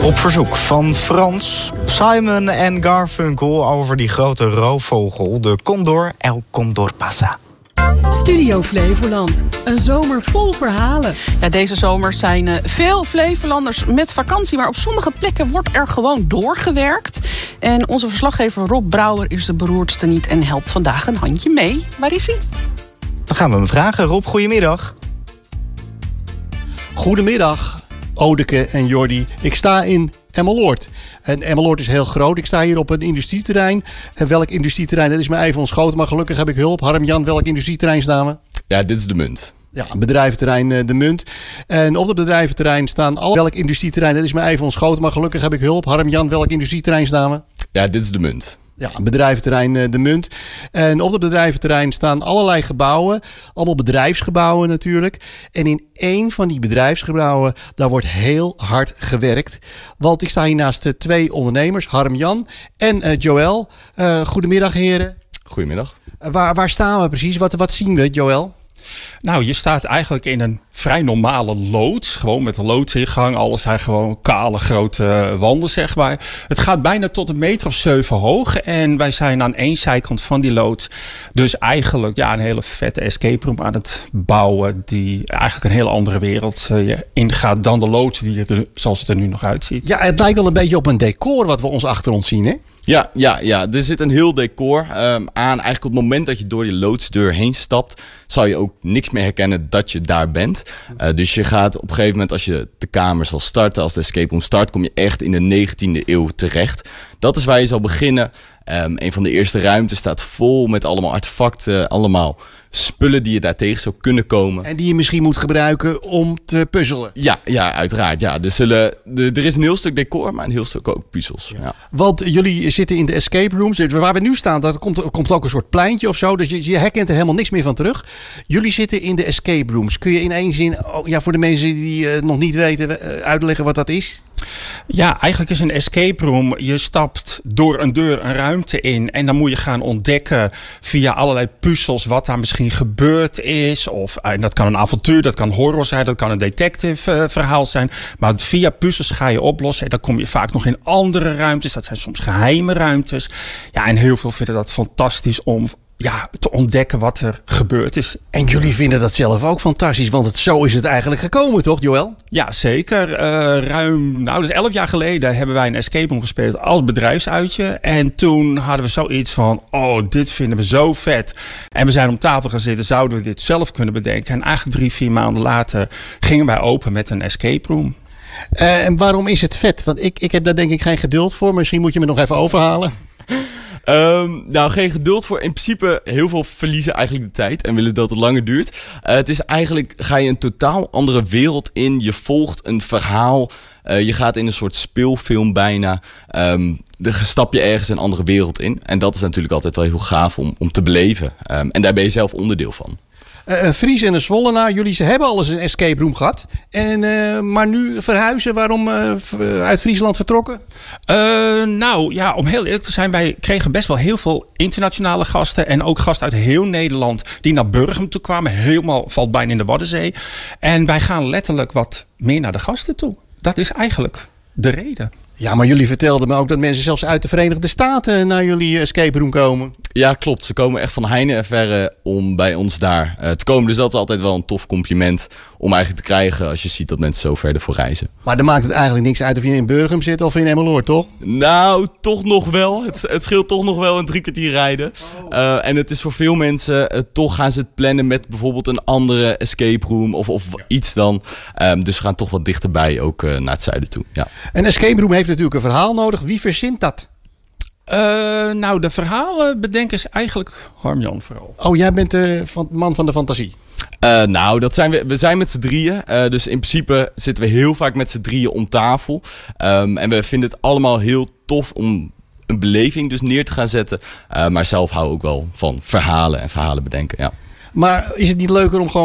Op verzoek van Frans, Simon en Garfunkel over die grote roofvogel, de condor, El Condor Pasa. Studio Flevoland. Een zomer vol verhalen. Ja, deze zomer zijn veel Flevolanders met vakantie, maar op sommige plekken wordt er gewoon doorgewerkt. En onze verslaggever Rob Brouwer is de beroerdste niet en helpt vandaag een handje mee. Waar is hij? Dan gaan we hem vragen. Rob, goedemiddag. Goedemiddag, Odeke en Jordi. Ik sta in Emmeloord. En Emmeloord is heel groot. Ik sta hier op een industrieterrein. En welk industrieterrein? Dat is me even ontschoten, maar gelukkig heb ik hulp. Harm-Jan, welk industrieterrein staan we? Ja, dit is de Munt. Ja, een bedrijventerrein De Munt. En op dat bedrijventerrein staan welk industrieterrein? Dat is me even ontschoten, maar gelukkig heb ik hulp. Harm-Jan, welk industrieterrein staan we? Ja, dit is de Munt. Ja, een bedrijventerrein De Munt. En op dat bedrijventerrein staan allerlei gebouwen. Allemaal bedrijfsgebouwen natuurlijk. En in één van die bedrijfsgebouwen, daar wordt heel hard gewerkt. Want ik sta hier naast twee ondernemers, Harm-Jan en Joël. Goedemiddag, heren. Goedemiddag. Waar staan we precies? Wat zien we, Joël? Nou, je staat eigenlijk in een vrij normale loods. Gewoon met een loodsingang. Alles zijn gewoon kale, grote wanden, zeg maar. Het gaat bijna tot 1,7 meter hoog. En wij zijn aan één zijkant van die loods dus eigenlijk een hele vette escape room aan het bouwen. Die eigenlijk een hele andere wereld ingaat dan de loods zoals het er nu nog uitziet. Ja, het lijkt wel een beetje op een decor wat we achter ons zien, hè? Ja, er zit een heel decor aan. Eigenlijk op het moment dat je door die loodsdeur heen stapt, zal je ook niks meer herkennen dat je daar bent. Dus je gaat op een gegeven moment, als je de kamer zal starten, als de escape room start, kom je echt in de 19e eeuw terecht. Dat is waar je zal beginnen. Een van de eerste ruimtes staat vol met allemaal artefacten, allemaal spullen die je daar tegen zou kunnen komen. En die je misschien moet gebruiken om te puzzelen. Ja, uiteraard. Ja. Er is een heel stuk decor, maar een heel stuk ook puzzels. Ja. Want jullie zitten in de escape rooms. Waar we nu staan, dat komt ook een soort pleintje of zo. Dus je herkent er helemaal niks meer van terug. Jullie zitten in de escape rooms. Kun je in één zin, voor de mensen die nog niet weten, uitleggen wat dat is? Ja, eigenlijk is een escape room. Je stapt door een deur een ruimte in en dan moet je gaan ontdekken via allerlei puzzels wat daar misschien gebeurd is. En dat kan een avontuur, dat kan horror zijn, dat kan een detective verhaal zijn. Maar via puzzels ga je oplossen en dan kom je vaak nog in andere ruimtes. Dat zijn soms geheime ruimtes. Ja, en heel veel vinden dat fantastisch om te ontdekken wat er gebeurd is. En jullie vinden dat zelf ook fantastisch, want zo is het eigenlijk gekomen, toch, Joël? Ja, zeker. Dus 11 jaar geleden hebben wij een escape room gespeeld als bedrijfsuitje. En toen hadden we zoiets van, dit vinden we zo vet. En we zijn om tafel gaan zitten, zouden we dit zelf kunnen bedenken? En eigenlijk 3-4 maanden later gingen wij open met een escape room. En waarom is het vet? Want ik heb daar denk ik geen geduld voor. Misschien moet je me nog even overhalen. Geen geduld voor. In principe heel veel verliezen eigenlijk de tijd en willen dat het langer duurt. Het is eigenlijk, ga je een totaal andere wereld in. Je volgt een verhaal. Je gaat in een soort speelfilm bijna. Stap je ergens een andere wereld in. En dat is natuurlijk altijd wel heel gaaf om te beleven. En daar ben je zelf onderdeel van. Een Fries en een Zwollenaar, jullie hebben al eens een escape room gehad. Maar nu verhuizen, waarom uit Friesland vertrokken? Om heel eerlijk te zijn, wij kregen best wel heel veel internationale gasten. En ook gasten uit heel Nederland die naar Burgum toe kwamen. Valt bijna in de Waddenzee. En wij gaan letterlijk wat meer naar de gasten toe. Dat is eigenlijk de reden. Ja, maar jullie vertelden me ook dat mensen zelfs uit de Verenigde Staten naar jullie escape room komen. Ja, klopt. Ze komen echt van heine en verre om bij ons daar te komen. Dus dat is altijd wel een tof compliment om eigenlijk te krijgen als je ziet dat mensen zo ver ervoor reizen. Maar dan maakt het eigenlijk niks uit of je in Burgum zit of in Emmeloord, toch? Nou, toch nog wel. Het scheelt toch nog wel een 3 kwartier rijden. En het is voor veel mensen, toch gaan ze het plannen met bijvoorbeeld een andere escape room of iets dan. Dus we gaan toch wat dichterbij ook naar het zuiden toe. Ja. Een escape room heeft natuurlijk een verhaal nodig. Wie verzint dat? De verhalen bedenken is eigenlijk Harm-Jan vooral. Oh, jij bent de man van de fantasie. We zijn met z'n drieën. Dus in principe zitten we heel vaak met z'n drieën om tafel. En we vinden het allemaal heel tof om een beleving dus neer te gaan zetten. Maar zelf hou ik ook wel van verhalen en verhalen bedenken. Ja. Maar is het niet leuker om gewoon